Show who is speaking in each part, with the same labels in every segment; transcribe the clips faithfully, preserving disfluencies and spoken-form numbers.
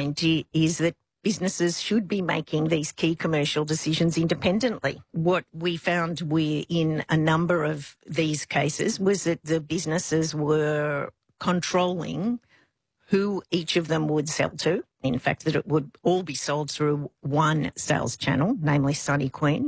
Speaker 1: point i- is that businesses should be making these key commercial decisions independently. What we found we in a number of these cases was that the businesses were controlling who each of them would sell to. In fact, that it would all be sold through one sales channel, namely Sunny Queen.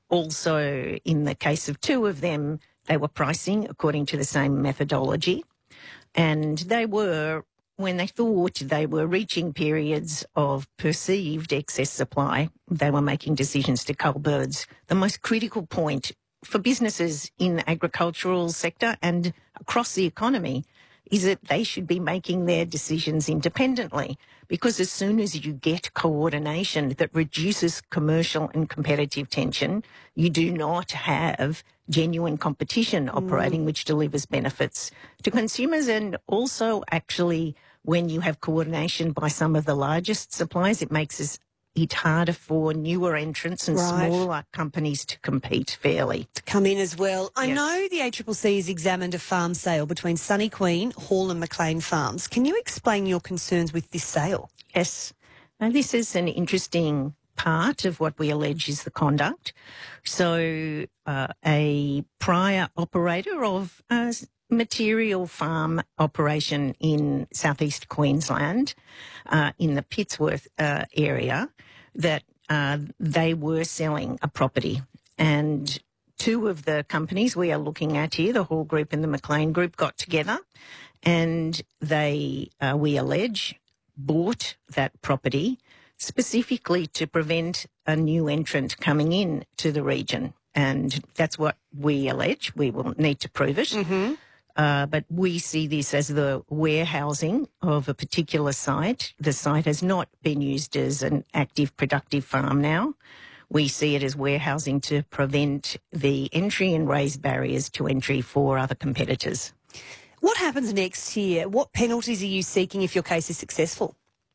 Speaker 1: Also, in the case of two of them, they were pricing according to the same methodology. And they were, when they thought they were reaching periods of perceived excess supply, they were making decisions to cull birds. The most critical point for businesses in the agricultural sector and across the economy is that they should be making their decisions independently, because as soon as you get coordination that reduces commercial and competitive tension, you do not have genuine competition operating, mm. which delivers benefits to consumers. And also, actually, when you have coordination by some of the largest suppliers, it makes us it harder for newer entrants and
Speaker 2: right.
Speaker 1: smaller companies to compete fairly.
Speaker 2: To come in as well. I
Speaker 1: yes.
Speaker 2: know the A C C C has examined a farm sale between Sunny Queen, Hall and McLean Farms. Can you explain your concerns with this sale?
Speaker 1: Yes. Now, this is an interesting part of what we allege is the conduct. So uh, a prior operator of a material farm operation in southeast Queensland, uh, in the Pittsworth uh, area, that uh, they were selling a property. And two of the companies we are looking at here, the Hall Group and the McLean Group, got together and they, uh, we allege, bought that property specifically to prevent a new entrant coming in to the region. And that's what we allege. We will need to prove it.
Speaker 2: Mm-hmm.
Speaker 1: Uh, but we see this as the warehousing of a particular site. The site has not been used as an active, productive farm now. We see it as warehousing to prevent the entry and raise barriers to entry for other competitors.
Speaker 2: What happens next here? What penalties are you seeking if your case is successful?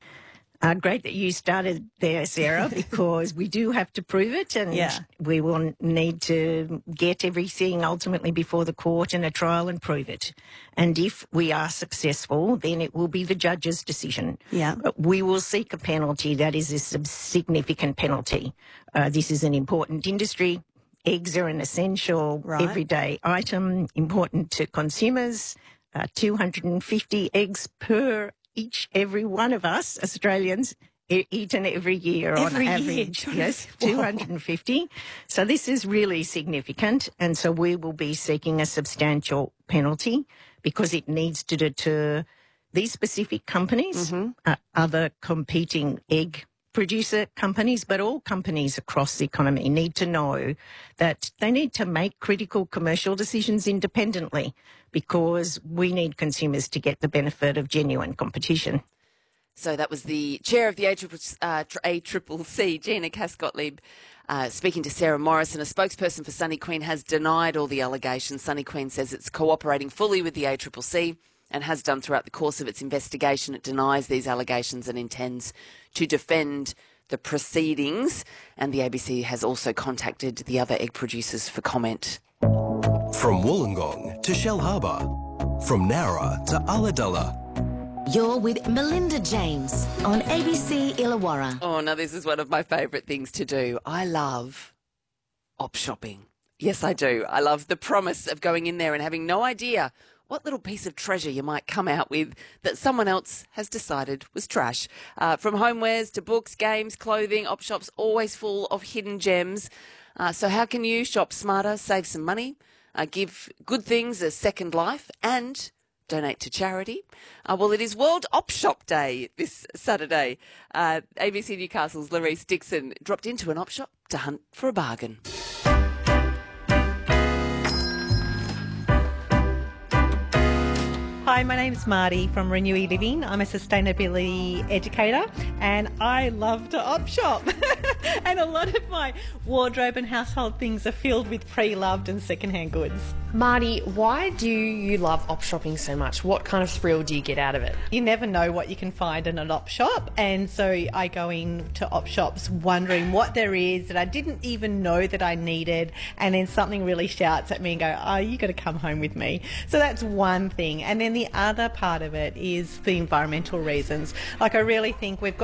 Speaker 1: Uh, great that you started there, Sarah, because we do have to prove it, and
Speaker 2: yeah.
Speaker 1: we will need to get everything ultimately before the court in a trial and prove it. And if we are successful, then it will be the judge's decision.
Speaker 2: Yeah.
Speaker 1: We will seek a penalty that is a significant penalty. Uh, this is an important industry. Eggs are an essential right. everyday item, important to consumers. Uh, two hundred fifty eggs per each, every one of us Australians eaten every year
Speaker 2: every
Speaker 1: on
Speaker 2: year.
Speaker 1: average. Yes, two hundred fifty. So this is really significant. And so we will be seeking a substantial penalty because it needs to deter these specific companies,
Speaker 2: mm-hmm.
Speaker 1: uh, other competing egg producer companies, but all companies across the economy need to know that they need to make critical commercial decisions independently, because we need consumers to get the benefit of genuine competition.
Speaker 3: So that was the chair of the A C C, uh, A C C C, Gina Cass-Gottlieb, uh, speaking to Sarah Morrison. A spokesperson for Sunny Queen has denied all the allegations. Sunny Queen says it's cooperating fully with the A C C C and has done throughout the course of its investigation. It denies these allegations and intends to defend the proceedings. And the A B C has also contacted the other egg producers for comment.
Speaker 4: From Wollongong to Shellharbour, from Nowra to Ulladulla.
Speaker 5: You're with Melinda James on A B C Illawarra.
Speaker 3: Oh, now this is one of my favourite things to do. I love op shopping. Yes, I do. I love the promise of going in there and having no idea what little piece of treasure you might come out with that someone else has decided was trash. Uh, from homewares to books, games, clothing, op shop's always full of hidden gems. Uh, so how can you shop smarter, save some money, uh, give good things a second life and donate to charity? Uh, well, it is World Op Shop Day this Saturday. Uh, A B C Newcastle's Larice Dixon dropped into an op shop to hunt for a bargain.
Speaker 6: Hi, my name's Marty from Renewy Living. I'm a sustainability educator and I love to op shop. And a lot of my wardrobe and household things are filled with pre-loved and second-hand goods.
Speaker 7: Marty, why do you love op shopping so much? What kind of thrill do you get out of it?
Speaker 6: You never know what you can find in an op shop, and so I go into op shops wondering what there is that I didn't even know that I needed, and then something really shouts at me and go, oh, you got to come home with me. So that's one thing. And then the other part of it is the environmental reasons. Like, I really think we've got